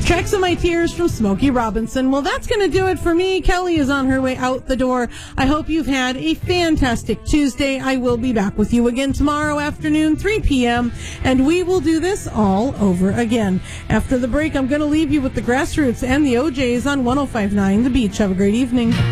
Tracks of My Tears from Smokey Robinson. Well, that's going to do it for me. Kelly is on her way out the door. I hope you've had a fantastic Tuesday. I will be back with you again tomorrow afternoon, 3 p.m., and we will do this all over again. After the break, I'm going to leave you with the Grassroots and the OJs on 105.9 The Beach. Have a great evening.